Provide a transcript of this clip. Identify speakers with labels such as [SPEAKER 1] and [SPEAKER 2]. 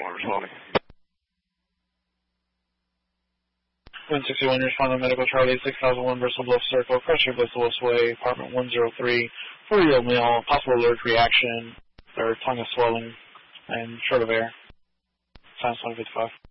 [SPEAKER 1] responding.
[SPEAKER 2] 161, responding medical Charlie 6001 Bristol Bluff Circle, pressure Bristol Way, apartment 103, 4-year-old male, possible allergic reaction, or tongue is swelling, and short of air. Sounds 155.